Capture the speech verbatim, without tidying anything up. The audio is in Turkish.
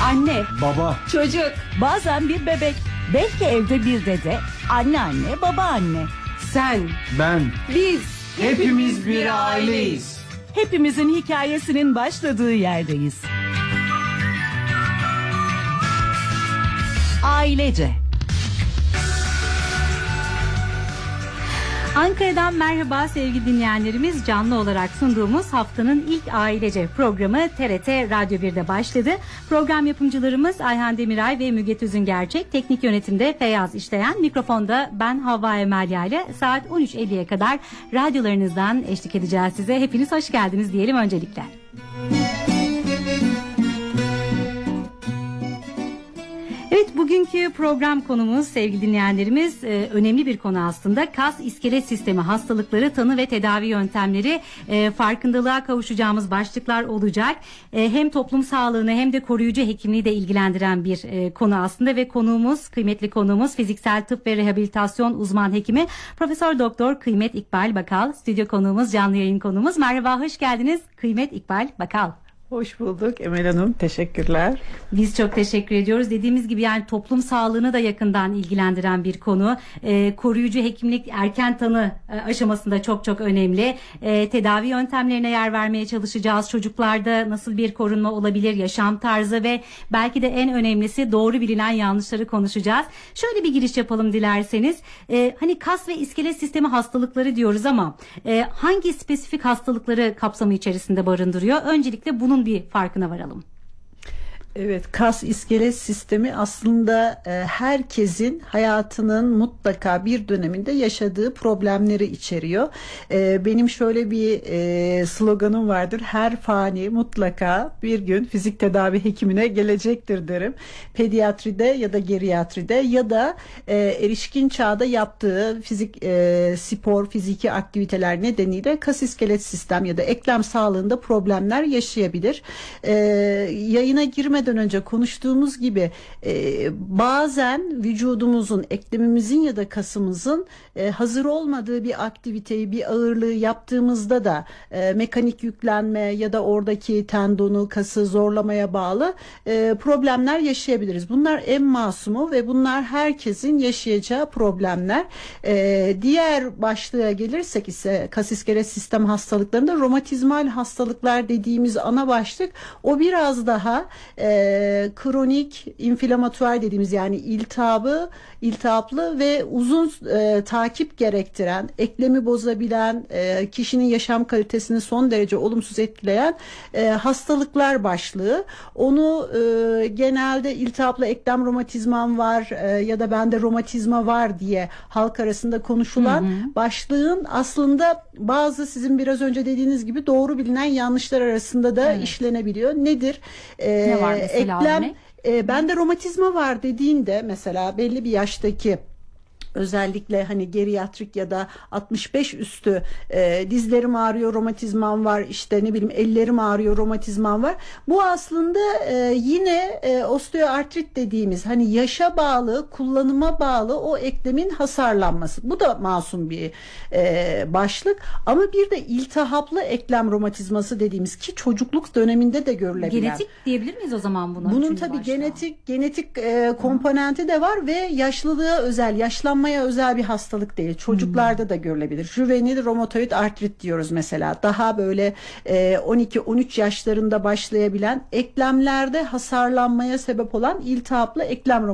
Anne, Baba, çocuk, Bazen bir bebek, belki evde bir dede, anneanne, babaanne. sen, ben, biz hepimiz bir aileyiz. Hepimizin hikayesinin başladığı yerdeyiz. Ailece. Ankara'dan merhaba sevgili dinleyenlerimiz. Canlı olarak sunduğumuz haftanın ilk ailece programı T R T Radyo bir'de başladı. Program yapımcılarımız Ayhan Demiray ve Müge Tüzüngerçek, teknik yönetimde Feyyaz İşleyen, mikrofonda ben Havva Emelya ile saat on üç elliye kadar radyolarınızdan eşlik edeceğiz size. Hepiniz hoş geldiniz diyelim öncelikle. Evet, bugünkü program konumuz sevgili dinleyenlerimiz e, önemli bir konu aslında. Kas iskelet sistemi hastalıkları, tanı ve tedavi yöntemleri, e, farkındalığa kavuşacağımız başlıklar olacak. E, hem toplum sağlığını hem de koruyucu hekimliği de ilgilendiren bir e, konu aslında ve konuğumuz, kıymetli konuğumuz fiziksel tıp ve rehabilitasyon uzman hekimi Profesör Doktor Kıymet İkbal Bakal. Stüdyo konuğumuz, canlı yayın konuğumuz. Merhaba, hoş geldiniz Kıymet İkbal Bakal. Hoş bulduk Emel Hanım, teşekkürler. Biz çok teşekkür ediyoruz. Dediğimiz gibi yani toplum sağlığını da yakından ilgilendiren bir konu. Ee, koruyucu hekimlik erken tanı e, aşamasında çok çok önemli. Ee, tedavi yöntemlerine yer vermeye çalışacağız. Çocuklarda nasıl bir korunma olabilir, yaşam tarzı ve belki de en önemlisi doğru bilinen yanlışları konuşacağız. Şöyle bir giriş yapalım dilerseniz. Ee, hani kas ve iskelet sistemi hastalıkları diyoruz ama e, hangi spesifik hastalıkları kapsamı içerisinde barındırıyor? Öncelikle bunun bir farkına varalım. Evet, kas iskelet sistemi aslında e, herkesin hayatının mutlaka bir döneminde yaşadığı problemleri içeriyor. E, benim şöyle bir e, sloganım vardır: her fani mutlaka bir gün fizik tedavi hekimine gelecektir derim. Pediatride ya da geriatride ya da e, erişkin çağda yaptığı fizik e, spor, fiziki aktiviteler nedeniyle kas iskelet sistem ya da eklem sağlığında problemler yaşayabilir. E, yayına girmeden önce konuştuğumuz gibi e, bazen vücudumuzun, eklemimizin ya da kasımızın e, hazır olmadığı bir aktiviteyi, bir ağırlığı yaptığımızda da e, mekanik yüklenme ya da oradaki tendonu, kası zorlamaya bağlı e, problemler yaşayabiliriz. Bunlar en masumu ve bunlar herkesin yaşayacağı problemler. E, diğer başlığa gelirsek ise kas iskelet sistem hastalıklarında romatizmal hastalıklar dediğimiz ana başlık, o biraz daha e, kronik inflamatuar dediğimiz, yani iltihabı, iltihaplı ve uzun e, takip gerektiren, eklemi bozabilen, e, kişinin yaşam kalitesini son derece olumsuz etkileyen e, hastalıklar başlığı. Onu e, genelde iltihaplı eklem romatizmam var e, ya da bende romatizma var diye halk arasında konuşulan hı hı. başlığın aslında bazı sizin biraz önce dediğiniz gibi doğru bilinen yanlışlar arasında da evet. işlenebiliyor. Nedir? E, ne var mesela? Eklem, e, bende romatizma var dediğinde mesela belli bir yaştaki, özellikle hani geriatrik ya da altmış beş üstü e, dizlerim ağrıyor, romatizmam var, işte ne bileyim ellerim ağrıyor, romatizmam var. Bu aslında e, yine e, osteoartrit dediğimiz, hani yaşa bağlı, kullanıma bağlı o eklemin hasarlanması. Bu da masum bir e, başlık. Ama bir de iltihaplı eklem romatizması dediğimiz, ki çocukluk döneminde de görülebilen. Genetik diyebilir miyiz o zaman buna? Bunun tabii başta. genetik genetik e, komponenti de var ve yaşlılığa özel, yaşlanma özel bir hastalık değil. Çocuklarda hmm. da görülebilir. Juvenil romatoid artrit diyoruz mesela. Daha böyle e, on iki on üç yaşlarında başlayabilen, eklemlerde hasarlanmaya sebep olan iltihaplı eklem